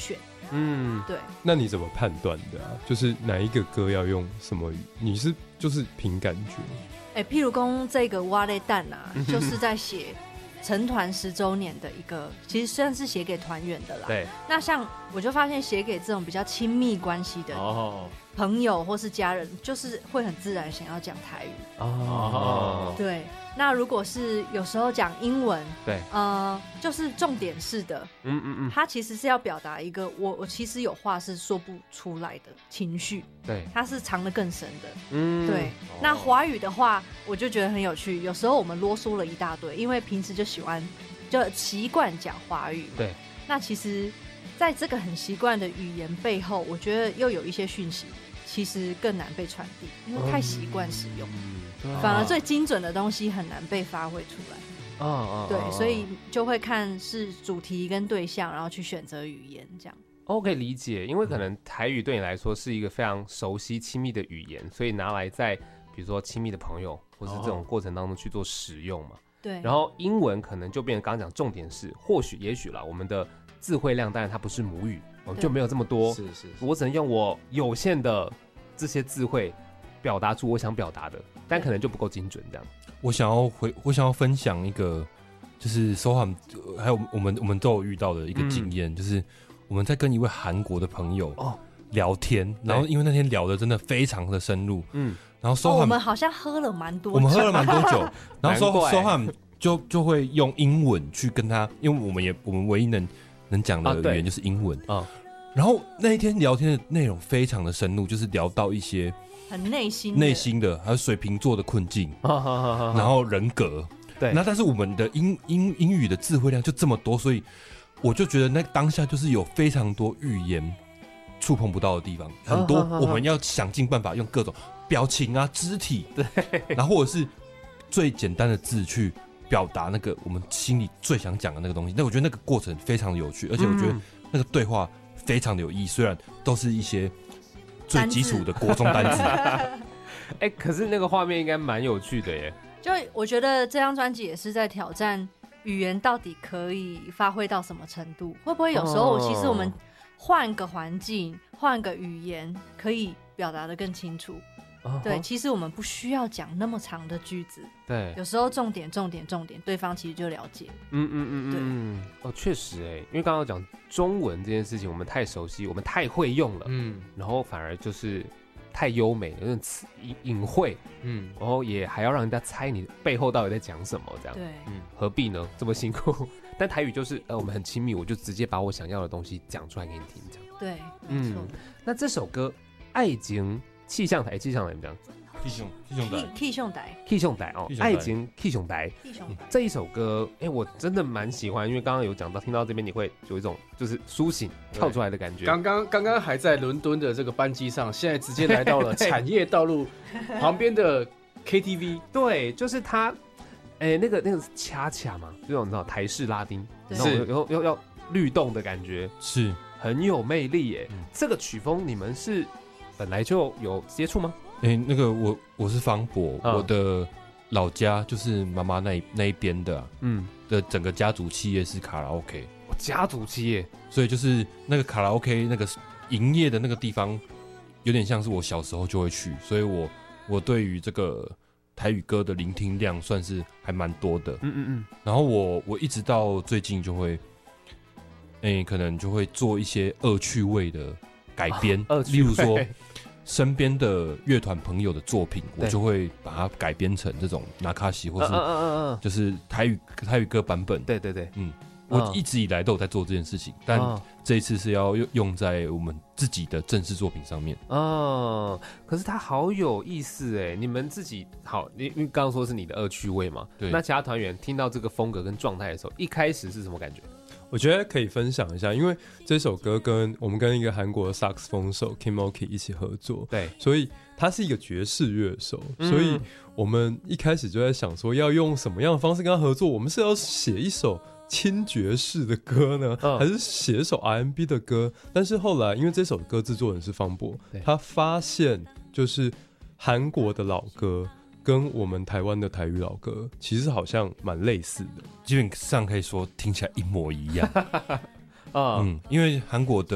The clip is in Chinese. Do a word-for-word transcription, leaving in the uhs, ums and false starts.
选。 嗯， 对。 那你怎么判断的啊？就是哪一个歌要用什么语？你是就是凭感觉？ 哎、欸，譬如说这个蛙类蛋啊，就是在写成团十周年的一个，其实算是写给团员的啦。 对。 那像我就发现写给这种比较亲密关系的朋友或是家人，就是会很自然想要讲台语。哦。对。那如果是有时候讲英文， 对， 呃，就是重点式的， 嗯嗯嗯， 他其实是要表达一个我我其实有话是说不出来的情绪， 对， 它是藏得更深的， 嗯， 对。哦、那华语的话，我就觉得很有趣，有时候我们啰嗦了一大堆，因为平时就喜欢就习惯讲华语嘛， 对。 那其实在这个很习惯的语言背后，我觉得又有一些讯息。其实更难被传递，因为太习惯使用、嗯啊，反而最精准的东西很难被发挥出来。哦、对、哦，所以就会看是主题跟对象，然后去选择语言这样。 哦，可以理解，因为可能台语对你来说是一个非常熟悉、亲密的语言，所以拿来在比如说亲密的朋友或是这种过程当中去做使用嘛。 对。 然后英文可能就变成刚刚讲重点是，或许也许啦，我们的字汇量当然它不是母语。我们就没有这么多， 是 是, 是， 我只能用我有限的这些智慧表达出我想表达的，但可能就不够精准这样。 我想要回，我想要分享一个，就是收汉还有我们我们都有遇到的一个经验、嗯，就是我们在跟一位韩国的朋友聊天，然后因为那天聊的真的非常的深入，嗯，然后收汉、 哦、我们好像喝了蛮多酒， 我们喝了蛮多酒，然后收收汉就就会用英文去跟他，因为我们也我们唯一能。能讲的语言就是英文啊、哦，然后那一天聊天的内容非常的深入，就是聊到一些很内心内心的，还有水瓶座的困境，哦、然后人格， 对， 那但是我们的英英英语的智慧量就这么多，所以我就觉得那当下就是有非常多语言触碰不到的地方，很多我们要想尽办法用各种表情啊、肢体， 对， 然后或者是最简单的字去。表达那个我们心里最想讲的那个东西，那我觉得那个过程非常的有趣，而且我觉得那个对话非常的有意义，虽然都是一些最基础的国中单字。 哎、欸，可是那个画面应该蛮有趣的耶。 就我觉得这张专辑也是在挑战语言到底可以发挥到什么程度，会不会有时候、哦、其实我们换个环境、换个语言，可以表达得更清楚。Uh-huh. 对，其实我们不需要讲那么长的句子， 对， 有时候重点、重点、重点，对方其实就了解。 嗯嗯嗯嗯，对，哦，确实哎，因为刚刚讲中文这件事情，我们太熟悉，我们太会用了，嗯，然后反而就是太优美，有点隐隐晦，嗯，然后也还要让人家猜你背后到底在讲什么，这样， 对， 嗯，何必呢？这么辛苦。但台语就是呃，我们很亲密，我就直接把我想要的东西讲出来给你听，这样。 对，没错。 嗯、那这首歌《爱情》。气象台，气象台怎么讲？ 气象气象台， 气象台， 气象台哦，爱情气象台。这一首歌，哎、欸，我真的蛮喜欢，因为刚刚有讲到，听到这边你会有一种就是苏醒跳出来的感觉。 刚刚刚刚还在伦敦的这个班机上，现在直接来到了产业道路旁边的 K T V。 对，就是它，哎、欸，那个那个恰恰嘛，这种你知道台式拉丁，是然后要要律动的感觉， 是很有魅力耶。嗯、这个曲风你们是？本来就有接触吗？ 哎、欸，那个我我是方博、嗯，我的老家就是妈妈那一那一边的、啊，嗯，的整个家族企业是卡拉 OK， 我家族企业， 所以就是那个卡拉 OK 那个营业的那个地方，有点像是我小时候就会去，所以我我对于这个台语歌的聆听量算是还蛮多的，嗯嗯嗯，然后我我一直到最近就会，哎、欸，可能就会做一些恶趣味的改编、啊，例如说。身边的乐团朋友的作品，我就会把它改编成这种纳卡西，或是就是台语台语歌版本。 对对对， 嗯，我一直以来都有在做这件事情，但这一次是要用在我们自己的正式作品上面。 哦，可是它好有意思哎！你们自己好，因为刚刚说是你的恶趣味嘛，对。那其他团员听到这个风格跟状态的时候，一开始是什么感觉？ 我觉得可以分享一下，因为这首歌跟我们跟一个韩国的萨克斯风手 Kim Oki 一起合作， 对， 所以他是一个爵士乐手、嗯，所以我们一开始就在想说要用什么样的方式跟他合作。我们是要写一首轻爵士的歌呢，嗯、还是写一首 R and B 的歌？但是后来因为这首歌制作人是方博，他发现就是韩国的老歌跟我们台湾的台语老歌其实好像蛮类似的， 基本上可以说听起来一模一样。嗯，因为韩国的